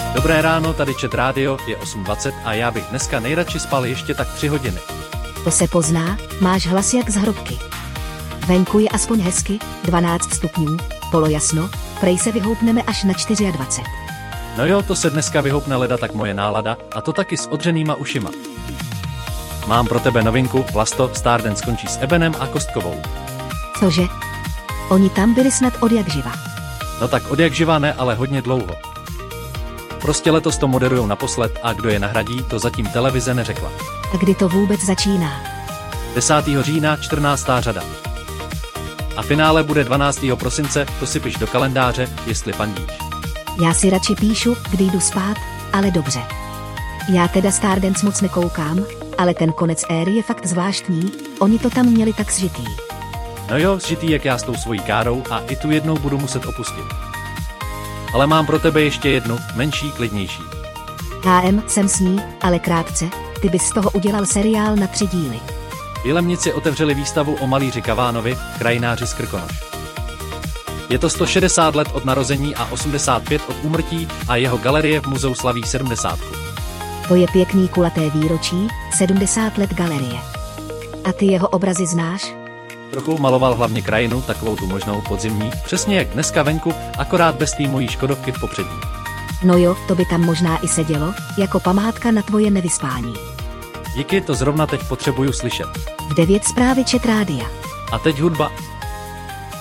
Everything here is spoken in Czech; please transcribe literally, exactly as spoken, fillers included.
Dobré ráno, tady Čet rádio, je osm dvacet a já bych dneska nejradši spal ještě tak tři hodiny. To se pozná, máš hlas jak z hrobky. Venku je aspoň hezky, dvanáct stupňů, polojasno, prej se vyhoupneme až na dvacet čtyři. No jo, to se dneska vyhoupne leda tak moje nálada, a to taky s odřenýma ušima. Mám pro tebe novinku, Vlasto, Stardance skončí s Ebenem a Kostkovou. Cože? Oni tam byli snad od jak živa. No tak od jak živa ne, ale hodně dlouho. Prostě letos to moderujou naposled a kdo je nahradí, to zatím televize neřekla. A kdy to vůbec začíná? desátého října, čtrnáctá řada. A finále bude dvanáctého prosince, to si piš do kalendáře, jestli fandíš. Já si radši píšu, kdy jdu spát, ale dobře. Já teda Stardance moc nekoukám, ale ten konec éry je fakt zvláštní, oni to tam měli tak zžitý. No jo, zžitý jak já s tou svojí károu a i tu jednou budu muset opustit. Ale mám pro tebe ještě jednu, menší, klidnější. H M, jsem s ní, ale krátce, ty bys z toho udělal seriál na tři díly. Jilemnici otevřeli výstavu o malíři Kavánovi, krajináři z Krkonoš. Je to sto šedesát let od narození a osmdesát pět od úmrtí a jeho galerie v muzeu slaví sedmdesátku. To je pěkný kulaté výročí, sedmdesát let galerie. A ty jeho obrazy znáš? Trochu maloval hlavně krajinu, takovou tu možnou podzimní, přesně jak dneska venku, akorát bez té mojí Škodovky v popředí. No jo, to by tam možná i sedělo, jako památka na tvoje nevyspání. Díky, to zrovna teď potřebuju slyšet. V devět zprávy Čet rádia. A teď hudba.